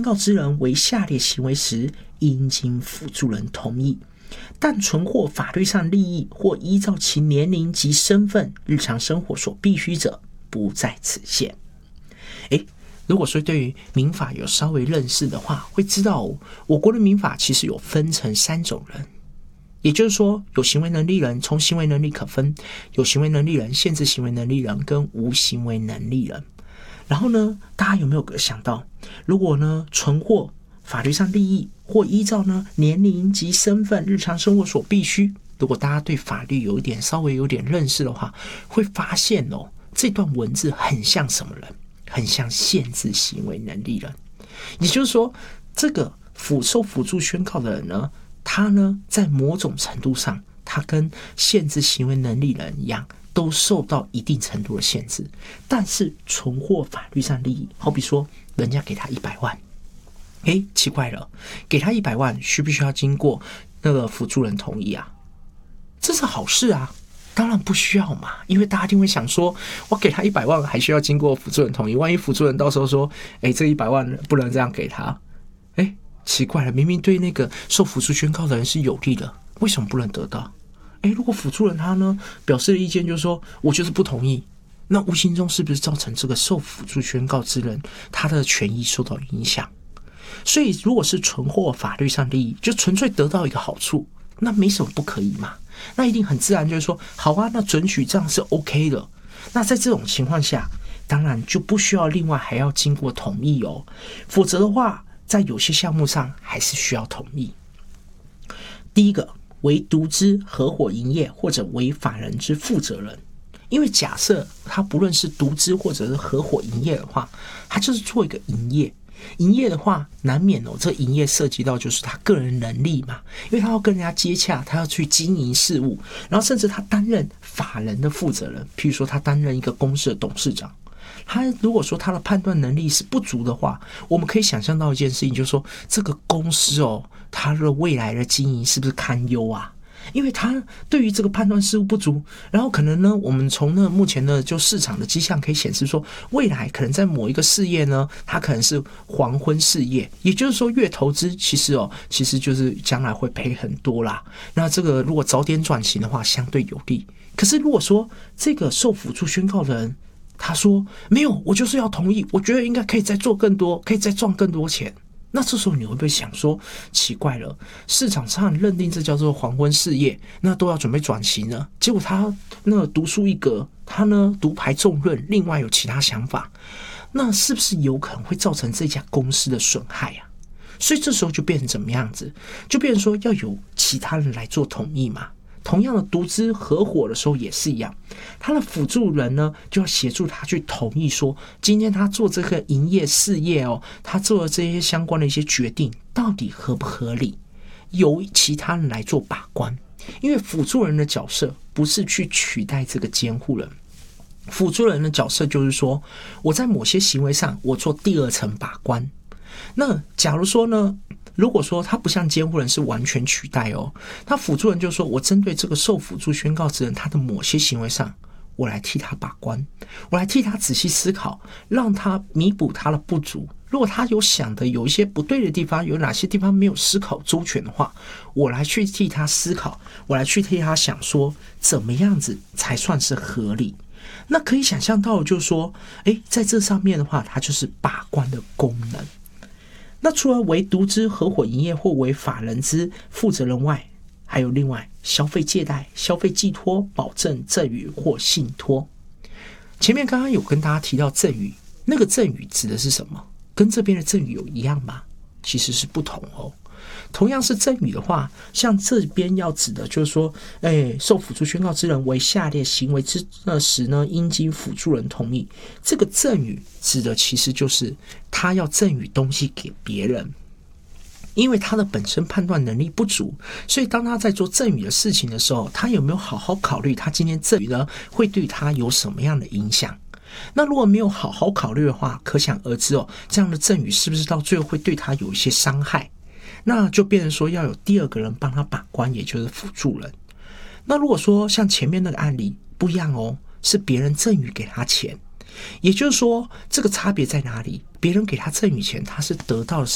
告之人为下列行为时，应经辅助人同意，但存获法律上利益或依照其年龄及身份、日常生活所必须者，不在此限。如果说对于民法有稍微认识的话，会知道我国的民法其实有分成3种人，也就是说，有行为能力人，从行为能力可分，有行为能力人、限制行为能力人跟无行为能力人。然后呢，大家有没有想到，如果呢存获法律上利益或依照呢年龄及身份、日常生活所必须，如果大家对法律稍微有点认识的话，会发现这段文字很像什么人？很像限制行为能力人。也就是说，这个受辅助宣告的人呢，他呢在某种程度上，他跟限制行为能力人一样，都受到一定程度的限制，但是存获法律上利益。好比说人家给他100万，奇怪了，给他100万需不需要经过那个辅助人同意啊？这是好事啊，当然不需要嘛，因为大家一定会想说，我给他100万还需要经过辅助人同意，万一辅助人到时候说这100万不能这样给他，奇怪了，明明对那个受辅助宣告的人是有利的，为什么不能得到？如果辅助人他呢表示的意见就是说我就是不同意，那无形中是不是造成这个受辅助宣告之人他的权益受到影响？所以如果是存获法律上利益，就纯粹得到一个好处，那没什么不可以嘛，那一定很自然就是说好啊，那准许这样是 OK 的。那在这种情况下，当然就不需要另外还要经过同意否则的话在有些项目上还是需要同意。第一个，为独资、合伙营业或者为法人之负责人。因为假设他不论是独资或者是合伙营业的话，他就是做一个营业。营业的话难免这营业涉及到就是他个人能力嘛，因为他要跟人家接洽，他要去经营事务，然后甚至他担任法人的负责人，譬如说他担任一个公司的董事长，他如果说他的判断能力是不足的话，我们可以想象到一件事情，就是说这个公司他的未来的经营是不是堪忧啊？因为他对于这个判断事物不足，然后可能呢，我们从目前的就市场的迹象可以显示说，未来可能在某一个事业呢，它可能是黄昏事业，也就是说越投资其实就是将来会赔很多啦。那这个如果早点转型的话，相对有利。可是如果说这个受辅助宣告的人，他说没有，我就是要同意，我觉得应该可以再做更多，可以再赚更多钱。那这时候你会不会想说，奇怪了，市场上认定这叫做黄昏事业，那都要准备转型了，结果他那独树一格，他呢独排众论，另外有其他想法，那是不是有可能会造成这家公司的损害啊？所以这时候就变成怎么样子？就变成说要有其他人来做同意嘛。同样的，独资合伙的时候也是一样，他的辅助人呢就要协助他去同意说，今天他做这个营业事业他做的这些相关的一些决定到底合不合理，由其他人来做把关。因为辅助人的角色不是去取代这个监护人，辅助人的角色就是说，我在某些行为上我做第二层把关。那假如说呢，如果说他不像监护人是完全取代他辅助人就说，我针对这个受辅助宣告之人他的某些行为上，我来替他把关，我来替他仔细思考，让他弥补他的不足。如果他有想的有一些不对的地方，有哪些地方没有思考周全的话，我来去替他思考，我来去替他想说怎么样子才算是合理。那可以想象到就是说在这上面的话，它就是把关的功能。那除了为独资、合伙营业或为法人之负责人外，还有另外消费借贷、消费寄托、保证、赠与或信托。前面刚刚有跟大家提到赠与，那个赠与指的是什么？跟这边的赠与有一样吗？其实是不同同样是赠与的话，像这边要指的就是说，受辅助宣告之人为下列行为之时呢，应经辅助人同意。这个赠与指的其实就是他要赠与东西给别人，因为他的本身判断能力不足，所以当他在做赠与的事情的时候，他有没有好好考虑他今天赠与呢会对他有什么样的影响？那如果没有好好考虑的话，可想而知这样的赠与是不是到最后会对他有一些伤害？那就变成说要有第二个人帮他把关，也就是辅助人。那如果说像前面那个案例不一样是别人赠与给他钱，也就是说这个差别在哪里？别人给他赠与钱，他是得到的